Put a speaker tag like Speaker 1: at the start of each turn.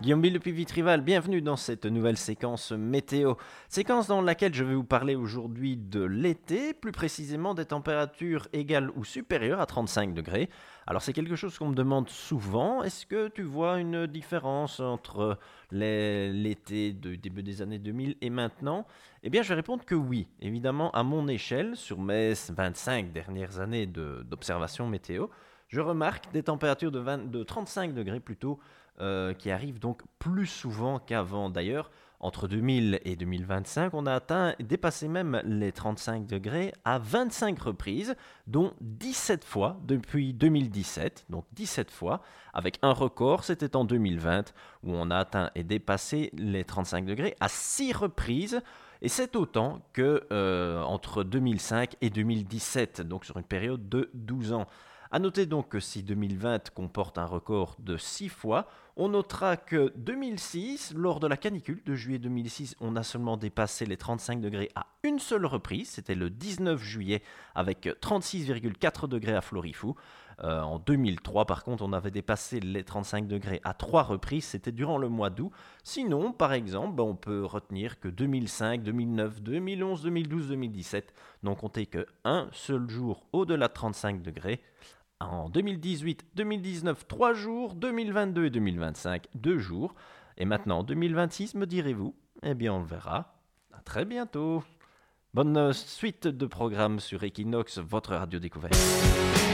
Speaker 1: Guillaume Bill depuis Vitrival, bienvenue dans cette nouvelle séquence météo. Séquence dans laquelle je vais vous parler aujourd'hui de l'été, plus précisément des températures égales ou supérieures à 35 degrés. Alors c'est quelque chose qu'on me demande souvent, est-ce que tu vois une différence entre l'été du début des années 2000 et maintenant? Eh bien je vais répondre que oui, évidemment à mon échelle, sur mes 25 dernières années d'observation météo, je remarque des températures de 35 degrés plutôt qui arrive donc plus souvent qu'avant. D'ailleurs, entre 2000 et 2025, on a atteint et dépassé même les 35 degrés à 25 reprises, dont 17 fois depuis 2017, donc 17 fois, avec un record, c'était en 2020, où on a atteint et dépassé les 35 degrés à 6 reprises, et c'est autant que entre 2005 et 2017, donc sur une période de 12 ans. A noter donc que si 2020 comporte un record de 6 fois, on notera que 2006, lors de la canicule de juillet 2006, on a seulement dépassé les 35 degrés à une seule reprise, c'était le 19 juillet avec 36,4 degrés à Florifou. En 2003, par contre, on avait dépassé les 35 degrés à 3 reprises, c'était durant le mois d'août. Sinon, par exemple, on peut retenir que 2005, 2009, 2011, 2012, 2017 n'ont compté qu'un seul jour au-delà de 35 degrés. En 2018, 2019, 3 jours, 2022 et 2025, 2 jours. Et maintenant, 2026, me direz-vous? Eh bien, on le verra. À très bientôt. Bonne suite de programmes sur Equinox, votre radio découverte.